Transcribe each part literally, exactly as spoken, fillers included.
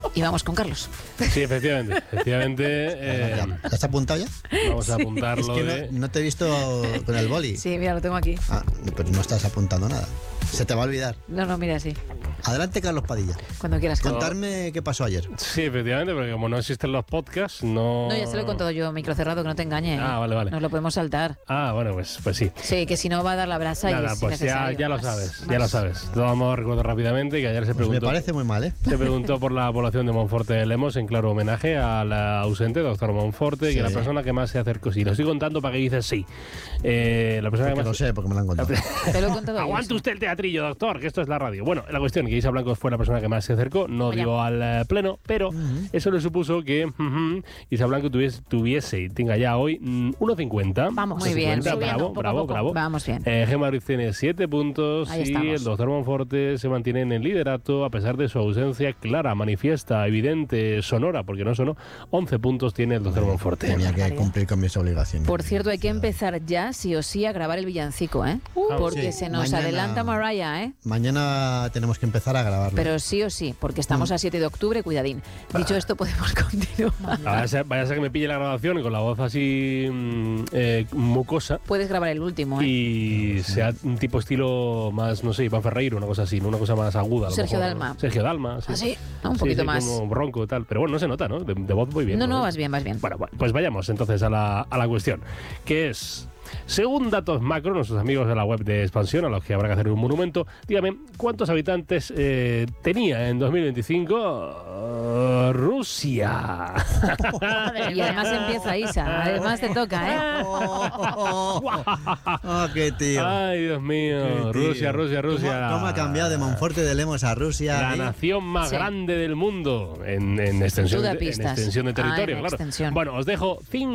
Y vamos con Carlos. Sí, efectivamente. Efectivamente. Eh, ¿Ya has apuntado ya? vamos a Sí. apuntarlo. Es que de... no, no te he visto con el boli. Sí, mira, lo tengo aquí. Ah, pero no estás apuntando nada. Se te va a olvidar. No, no, mira, sí. Adelante, Carlos Padilla. Cuando quieras. Carlos. Contarme qué pasó ayer. Sí, efectivamente, porque como no existen los podcasts, no. No, ya se lo he contado yo, micro cerrado, que no te engañe. Ah, vale, vale. Nos lo podemos saltar. Ah, bueno, pues, pues sí. Sí, que si no va a dar la brasa y Nada, es pues ya, innecesario. ya lo Más- sabes, más- ya lo sabes. De todos modos, recuerdo rápidamente que ayer se Pues me preguntó. parece muy mal, ¿eh? Se preguntó por la población de Monforte de Lemos en claro homenaje a la ausente doctor Monforte, Sí. que la persona que más se acercó. Sí, lo estoy contando para que dices sí. Eh, la persona Porque que lo más. sé, porque me lo han contado. Te lo he contado yo, Aguante sí. usted el teatrillo, doctor, que esto es la radio. Bueno, la cuestión que Isa Blanco fue la persona que más se acercó, no Vaya. dio al eh, pleno, pero eso le supuso que ujú, Isa Blanco tuviese, tuviese y tenga ya hoy mm, uno cincuenta. Vamos, Muy bien, cincuenta, subiendo, bravo, poco a bravo, poco. bravo. Vamos bien. Eh, Gemma Ruiz tiene siete puntos Ahí y estamos. el doctor Monforte se mantiene en el liderato a pesar de su ausencia clara, manifiesta, evidente, sonora, porque no sonó. once puntos tiene el doctor Monforte. Tenía que cumplir con mis obligaciones. Por cierto, hay que empezar ya, sí o sí, a grabar el villancico, ¿eh? Ah, Porque sí. se nos Mañana- adelanta Mariah, ¿eh? Mañana tenemos que empezar a grabarlo. Pero sí o sí, porque estamos a siete de octubre, cuidadín. Dicho esto, podemos continuar. Vaya a, ser, vaya a ser que me pille la grabación y con la voz así mm, eh, mucosa Puedes grabar el último, ¿eh? y sea un tipo estilo más, no sé, Iván Ferreiro, una cosa así, ¿no? Una cosa más aguda. a lo Sergio mejor, ¿no? Dalma. Sergio Dalma, sí. ¿Ah, sí? Ah, un Sí, poquito sí, más. como bronco y tal. Pero bueno, no se nota, ¿no? De, de voz muy bien. No, no, vas bien, vas bien. Bueno, pues vayamos entonces a la, a la cuestión, que es, según datos macro, nuestros amigos de la web de Expansión, a los que habrá que hacer un monumento, dígame, ¿cuántos habitantes eh, tenía en dos mil veinticinco uh, Rusia? Y además empieza Isa, además te toca, ¿eh? ¡Oh, qué tío! Ay, Dios mío, Qué tío. Rusia, Rusia, Rusia. ¿Cómo, cómo ha cambiado de Monforte de Lemos a Rusia? La eh? nación más Sí. grande del mundo en, en, extensión, Tú da de, en pistas. extensión de Ah, territorio, en claro. extensión. Bueno, os dejo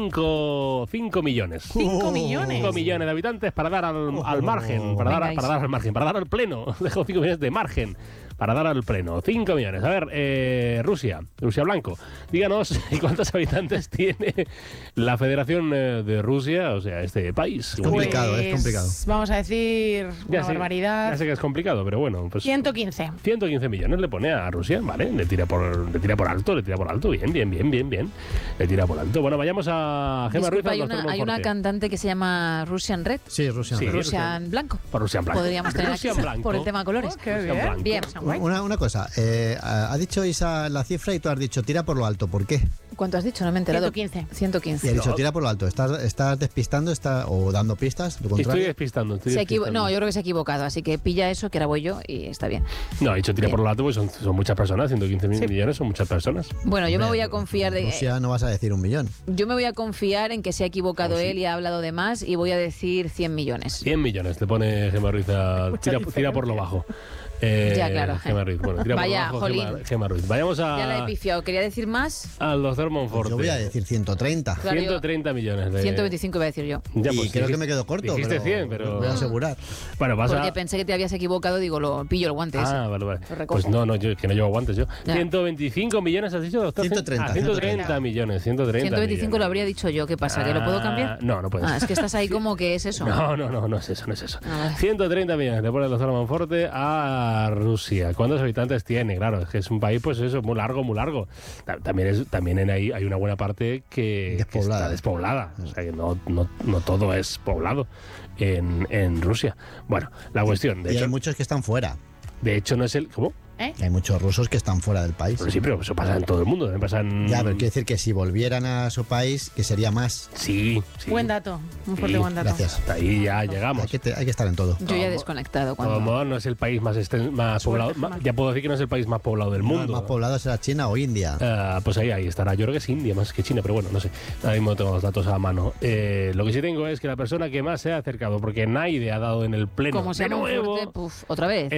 cinco millones. Cinco millones. cinco millones de habitantes para dar al, al margen, para dar, Venga, para dar al margen, para dar al pleno. Os dejo cinco millones de margen para dar al pleno. cinco millones. A ver, eh, Rusia, Rusia Blanco. Díganos cuántos habitantes tiene la Federación eh, de Rusia, o sea, este país. Es complicado, Pues, es complicado. Vamos a decir Ya una sé, barbaridad. Ya sé que es complicado, pero bueno, pues ciento quince. ciento quince millones le pone a Rusia, ¿vale? Le tira por le tira por alto, le tira por alto, bien, bien, bien, bien, bien. Le tira por alto. Bueno, vayamos a Gemma Ruiz. Disculpa, al hay doctor una, hay una Monforte. cantante que se llama Russian Red. Sí, Rusia. Sí. Russian Blanco. Por Rusia en blanco. Podríamos tener aquí Rusia en blanco. por el tema colores. Qué Rusia en bien. blanco. Bien. Una, una cosa, eh, ha dicho Isa la cifra y tú has dicho tira por lo alto. ¿Por qué? ¿Cuánto has dicho? No me he enterado. ciento quince. ciento Y quince. ha dicho tira por lo alto. ¿Estás, estás despistando está, o dando pistas? ¿Lo Estoy contrario? despistando. Estoy Se equivo- despistando. no, yo creo que se ha equivocado, así que pilla eso, que ahora voy yo y está bien. No, he dicho tira Bien. por lo alto, pues son, son muchas personas, ciento quince mil Sí. millones son muchas personas. Bueno, yo me voy a Hombre, confiar de, Rusia no vas a decir un millón. yo me voy a confiar en que se ha equivocado Oh, sí. él y ha hablado de más y voy a decir cien millones. cien millones le pone Gemma Ruiz a, Mucha tira, tira por lo diferencia. bajo. Eh, Ya, claro. Gemma Ruiz. Bueno, tira Vaya, por lo bajo, Gemma, jolín. Gemma Ruiz. Vayamos a, Ya la he pifiado. ¿Quería decir más? al doctor Monforte. Yo voy a decir ciento treinta. Claro, yo- ciento treinta millones. De, ciento veinticinco iba a decir yo. Ya, y pues, creo que dijiste- me quedo corto. Dijiste pero cien, pero... Voy a asegurar. Bueno, vas Porque a... pensé que te habías equivocado, digo, lo pillo el guante ese. Ah, vale, vale. Lo recojo. Pues no, no, yo que no llevo guantes yo. Ya. ciento veinticinco millones has dicho, doctor. ciento treinta, Ah, ciento treinta ciento treinta millones, ciento treinta ciento veinticinco lo millones. habría dicho yo. ¿Qué pasa? ¿Que lo puedo cambiar? Ah, No, no puedes. Ah, es que estás ahí como que es eso. No, no, no, no es eso, no es eso. Ah, vale. ciento treinta millones le pone el doctor Monforte a Rusia. ¿Cuántos habitantes tiene? Claro, es que es un país, pues eso, muy largo, muy largo. Ta- También, es, también en ahí hay una buena parte que, que Despoblada. está despoblada. O sea, que no, no, no todo es poblado en, en Rusia. Bueno, la cuestión, de Y hay hecho, muchos que están fuera. de hecho no es el... ¿Cómo? ¿Eh? Hay muchos rusos que están fuera del país. Pero sí, pero eso pasa en todo el mundo. También pasa en... Ya, pero quiero decir que si volvieran a su país, que sería más. Sí, sí. Buen dato. Un fuerte Sí, buen dato. Gracias. Hasta ahí ya Hay llegamos. que, te- hay que estar en todo. Yo ya he desconectado De cuando... todos modos, no es el país más, esten- más poblado. ma- Ya puedo decir que no es el país más poblado del No, mundo. el más poblado será China o India. Ah, pues ahí, ahí estará. Yo creo que es India más que China, pero bueno, no sé. Ahora mismo no tengo los datos a la mano. Eh, lo que sí tengo es que la persona que más se ha acercado, porque nadie ha dado en el pleno Como de sea nuevo, Monforte, puf, otra vez.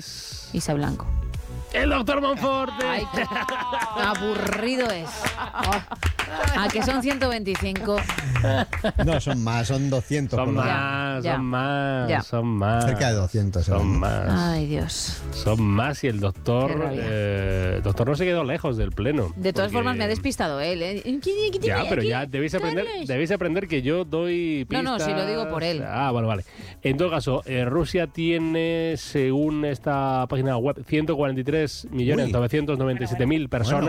es Isa Blanco. el doctor Monforte. Ay, qué aburrido es. Oh. ¿A que son ciento veinticinco? No, son más, son doscientos. Son por lo menos. más, Ya, son más, ya. son más. Cerca de doscientos, Son seguro. más. Ay, Dios. Son más y el Qué doctor, rabia. eh, el doctor no se quedó lejos del pleno. De todas porque- formas, me ha despistado él, ¿eh? Ya, pero ya debéis aprender, Carlos. debéis aprender que yo doy No, pistas. no, si lo digo por él. Ah, bueno, vale. En todo caso, eh, Rusia tiene, según esta página web, ciento cuarenta y tres millones novecientos noventa y siete mil personas.